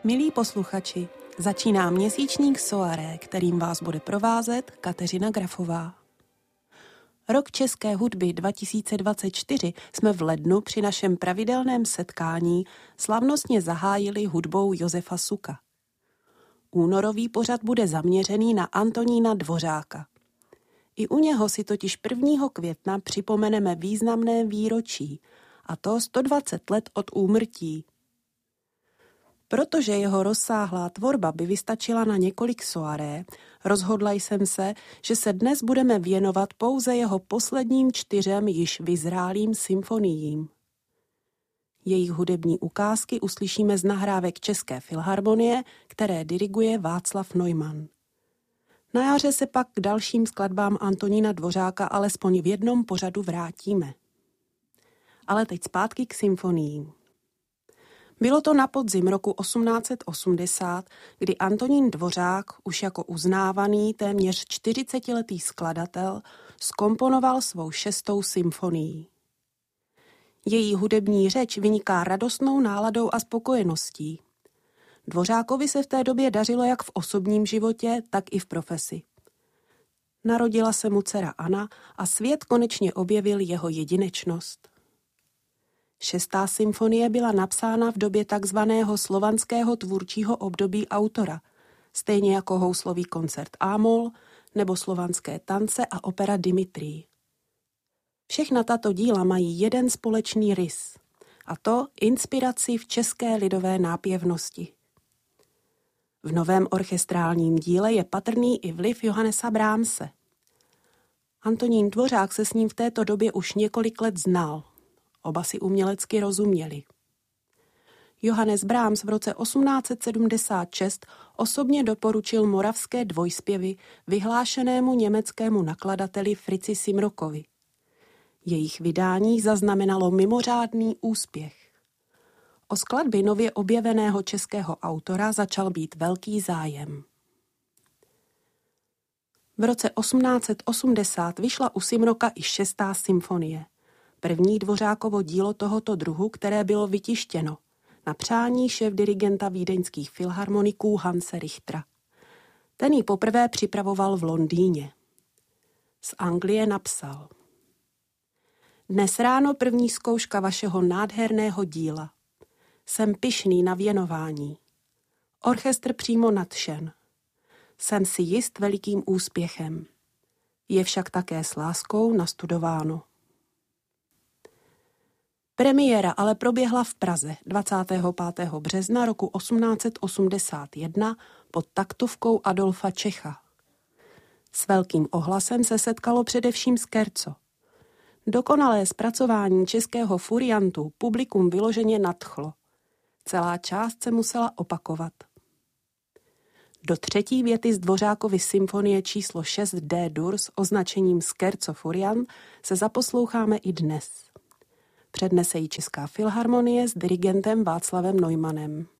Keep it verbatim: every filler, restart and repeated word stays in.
Milí posluchači, začíná měsíčník Soaré, kterým vás bude provázet Kateřina Grafová. Rok české hudby dva tisíce dvacet čtyři jsme v lednu při našem pravidelném setkání slavnostně zahájili hudbou Josefa Suka. Únorový pořad bude zaměřený na Antonína Dvořáka. I u něho si totiž prvního května připomeneme významné výročí, a to sto dvacet let od úmrtí. Protože jeho rozsáhlá tvorba by vystačila na několik soaré, rozhodla jsem se, že se dnes budeme věnovat pouze jeho posledním čtyřem již vyzrálým symfoniím. Jejich hudební ukázky uslyšíme z nahrávek České filharmonie, které diriguje Václav Neumann. Na jaře se pak k dalším skladbám Antonína Dvořáka alespoň v jednom pořadu vrátíme. Ale teď zpátky k symfoniím. Bylo to na podzim roku osmnáct set osmdesát, kdy Antonín Dvořák, už jako uznávaný téměř čtyřicetiletý skladatel, zkomponoval svou šestou symfonii. Její hudební řeč vyniká radostnou náladou a spokojeností. Dvořákovi se v té době dařilo jak v osobním životě, tak i v profesi. Narodila se mu dcera Anna a svět konečně objevil jeho jedinečnost. Šestá symfonie byla napsána v době takzvaného slovanského tvůrčího období autora, stejně jako houslový koncert A-moll nebo slovanské tance a opera Dimitrij. Všechna tato díla mají jeden společný rys, a to inspiraci v české lidové nápěvnosti. V novém orchestrálním díle je patrný i vliv Johannesa Brahmse. Antonín Dvořák se s ním v této době už několik let znal. Oba si umělecky rozuměli. Johannes Brahms v roce osmnáct set sedmdesát šest osobně doporučil moravské dvojspěvy vyhlášenému německému nakladateli Fritzi Simrokovi. Jejich vydání zaznamenalo mimořádný úspěch. O skladby nově objeveného českého autora začal být velký zájem. V roce osmnáct set osmdesát vyšla u Simroka i šestá symfonie. První Dvořákovo dílo tohoto druhu, které bylo vytištěno na přání šéfdirigenta vídeňských filharmoniků Hanse Richtera. Ten ji poprvé připravoval v Londýně. Z Anglie napsal: Dnes ráno první zkouška vašeho nádherného díla. Jsem pyšný na věnování. Orchestr přímo nadšen. Jsem si jist velikým úspěchem. Je však také s láskou nastudováno. Premiéra ale proběhla v Praze dvacátého pátého března roku osmnáct set osmdesát jedna pod taktovkou Adolfa Čecha. S velkým ohlasem se setkalo především scherzo. Dokonalé zpracování českého furiantu publikum vyloženě nadchlo. Celá část se musela opakovat. Do třetí věty z Dvořákovy symfonie číslo šest D-dur s označením Scherzo furiant se zaposloucháme i dnes. Přednese ji Česká filharmonie s dirigentem Václavem Neumannem.